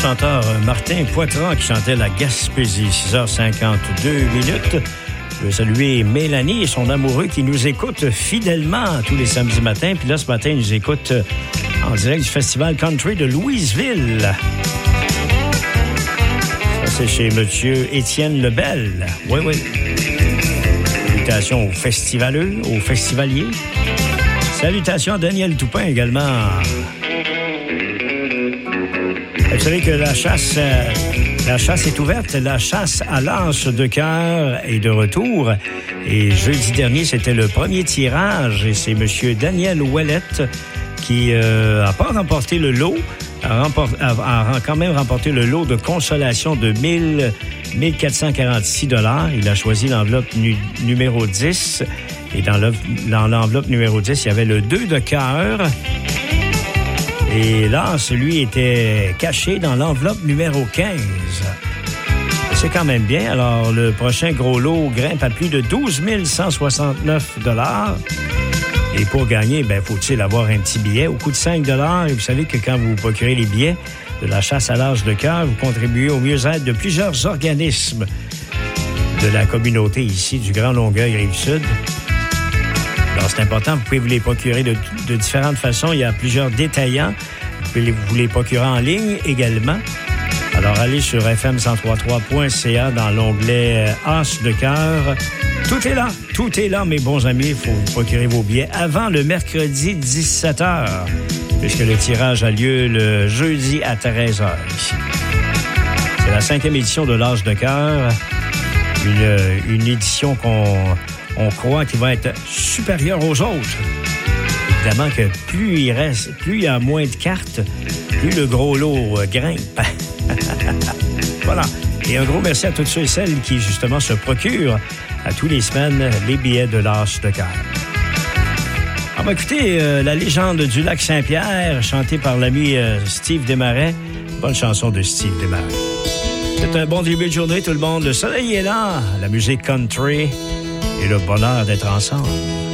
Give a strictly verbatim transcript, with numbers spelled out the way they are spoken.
chanteur Martin Poitras qui chantait la Gaspésie, six heures cinquante-deux minutes. Je veux saluer Mélanie et son amoureux qui nous écoutent fidèlement tous les samedis matins. Puis là, ce matin, ils nous écoutent en direct du Festival Country de Louisville. Ça, c'est chez Monsieur Étienne Lebel. Oui, oui. Salutations aux festivaleux, aux festivaliers. Salutations à Daniel Toupin également. Vous savez que la chasse, euh, la chasse est ouverte. La chasse à l'anse de cœur est de retour. Et jeudi dernier, c'était le premier tirage. Et c'est M. Daniel Ouellette qui euh, a pas remporté le lot, a, remport, a, a quand même remporté le lot de consolation de mille quatre cent quarante-six dollars. Il a choisi l'enveloppe nu, numéro dix. Et dans, dans l'enveloppe numéro dix, il y avait le deux de cœur. Et là, celui était caché dans l'enveloppe numéro quinze. C'est quand même bien. Alors, le prochain gros lot grimpe à plus de douze mille cent soixante-neuf dollars. Et pour gagner, ben, faut-il avoir un petit billet au coût de cinq dollars. Et vous savez que quand vous procurez les billets de la chasse à l'âge de cœur, vous contribuez au mieux-être de plusieurs organismes de la communauté ici, du Grand Longueuil, Rive-Sud. Alors, c'est important, vous pouvez vous les procurer de, de différentes façons. Il y a plusieurs détaillants. Vous pouvez vous les procurer en ligne également. Alors, allez sur f m cent trois point trois point c a dans l'onglet euh, As de cœur. Tout est là. Tout est là, mes bons amis. Il faut vous procurer vos billets avant le mercredi dix-sept heures, puisque le tirage a lieu le jeudi à treize heures ici. C'est la cinquième édition de l'As de cœur. Une, une édition qu'on... on croit qu'il va être supérieur aux autres. Évidemment que plus il reste, plus il y a moins de cartes, plus le gros lot grimpe. Voilà. Et un gros merci à toutes ceux et celles qui, justement, se procurent à tous les semaines les billets de l'As de cœur. On va écouter euh, la légende du lac Saint-Pierre, chantée par l'ami euh, Steve Desmarais. Bonne chanson de Steve Desmarais. C'est un bon début de journée, tout le monde. Le soleil est là, la musique country et le bonheur d'être ensemble.